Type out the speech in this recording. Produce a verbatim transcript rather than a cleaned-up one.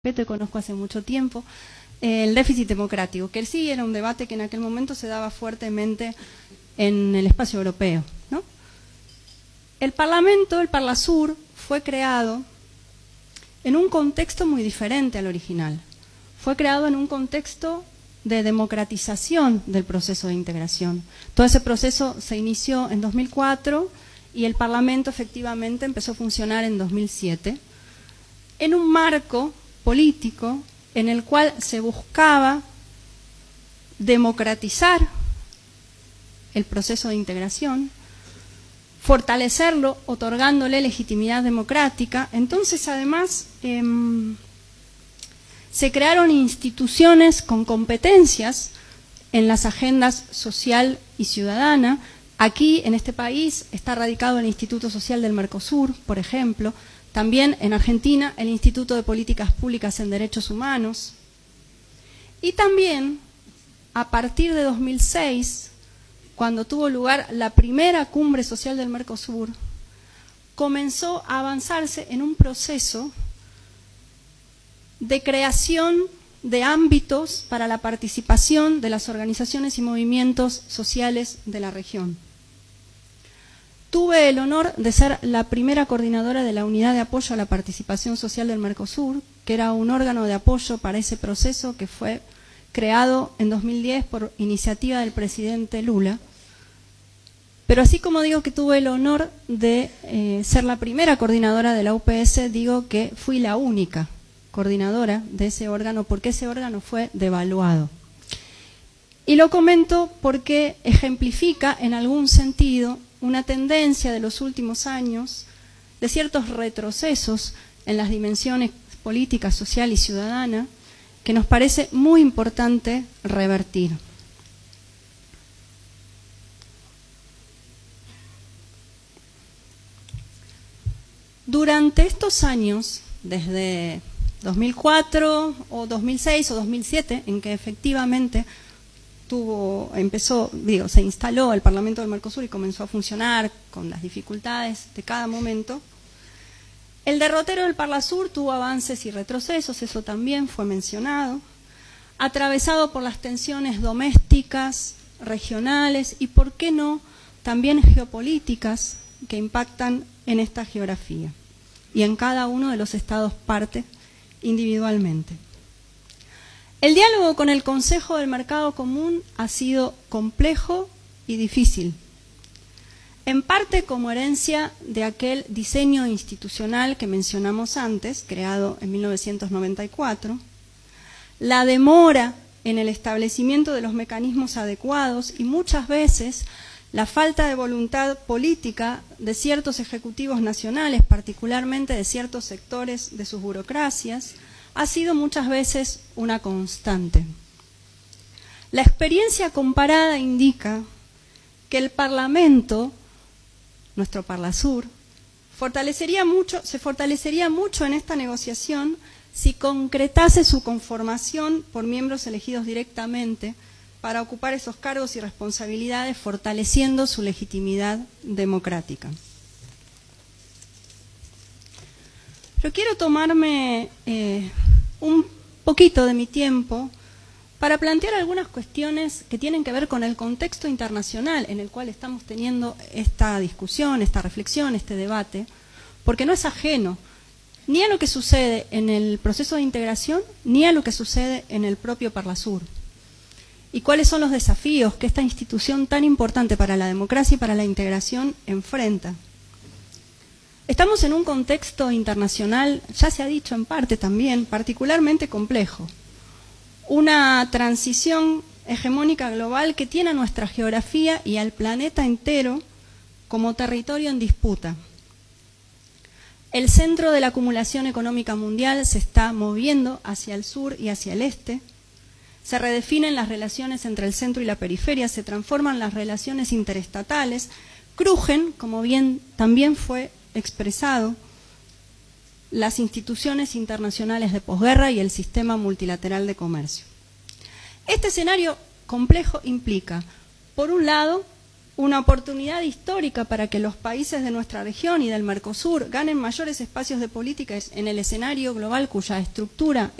te conozco hace mucho tiempo, eh, el déficit democrático, que sí era un debate que en aquel momento se daba fuertemente en el espacio europeo, ¿no? El Parlamento, el Parlasur, fue creado en un contexto muy diferente al original. Fue creado en un contexto de democratización del proceso de integración. Todo ese proceso se inició en dos mil cuatro y el Parlamento efectivamente empezó a funcionar en dos mil siete, en un marco político en el cual se buscaba democratizar el proceso de integración, fortalecerlo, otorgándole legitimidad democrática. Entonces, además, eh, se crearon instituciones con competencias en las agendas social y ciudadana. Aquí, en este país, está radicado el Instituto Social del Mercosur, por ejemplo. También en Argentina, el Instituto de Políticas Públicas en Derechos Humanos. Y también, a partir de dos mil seis, cuando tuvo lugar la primera cumbre social del Mercosur, comenzó a avanzarse en un proceso de creación de ámbitos para la participación de las organizaciones y movimientos sociales de la región. Tuve el honor de ser la primera coordinadora de la Unidad de Apoyo a la Participación Social del Mercosur, que era un órgano de apoyo para ese proceso que fue creado en dos mil diez por iniciativa del presidente Lula. Pero así como digo que tuve el honor de eh, ser la primera coordinadora de la U P S, digo que fui la única coordinadora de ese órgano, porque ese órgano fue devaluado. Y lo comento porque ejemplifica en algún sentido una tendencia de los últimos años de ciertos retrocesos en las dimensiones política, social y ciudadana que nos parece muy importante revertir. Durante estos años, desde dos mil cuatro o dos mil seis o dos mil siete, en que efectivamente tuvo, empezó, digo, se instaló el Parlamento del Mercosur y comenzó a funcionar con las dificultades de cada momento, el derrotero del Parlasur tuvo avances y retrocesos, eso también fue mencionado, atravesado por las tensiones domésticas, regionales y, por qué no, también geopolíticas que impactan en esta geografía y en cada uno de los estados parte individualmente. El diálogo con el Consejo del Mercado Común ha sido complejo y difícil, en parte como herencia de aquel diseño institucional que mencionamos antes, creado en mil novecientos noventa y cuatro, la demora en el establecimiento de los mecanismos adecuados y muchas veces la falta de voluntad política de ciertos ejecutivos nacionales, particularmente de ciertos sectores de sus burocracias, ha sido muchas veces una constante. La experiencia comparada indica que el Parlamento, nuestro Parlasur, fortalecería mucho, se fortalecería mucho en esta negociación si concretase su conformación por miembros elegidos directamente para ocupar esos cargos y responsabilidades, fortaleciendo su legitimidad democrática. Pero quiero tomarme eh, un poquito de mi tiempo para plantear algunas cuestiones que tienen que ver con el contexto internacional en el cual estamos teniendo esta discusión, esta reflexión, este debate, porque no es ajeno ni a lo que sucede en el proceso de integración, ni a lo que sucede en el propio Parlasur. Y cuáles son los desafíos que esta institución tan importante para la democracia y para la integración enfrenta. Estamos en un contexto internacional, ya se ha dicho en parte también, particularmente complejo. Una transición hegemónica global que tiene a nuestra geografía y al planeta entero como territorio en disputa. El centro de la acumulación económica mundial se está moviendo hacia el sur y hacia el este. Se redefinen las relaciones entre el centro y la periferia, se transforman las relaciones interestatales, crujen, como bien también fue expresado, las instituciones internacionales de posguerra y el sistema multilateral de comercio. Este escenario complejo implica, por un lado, una oportunidad histórica para que los países de nuestra región y del Mercosur ganen mayores espacios de política en el escenario global cuya estructura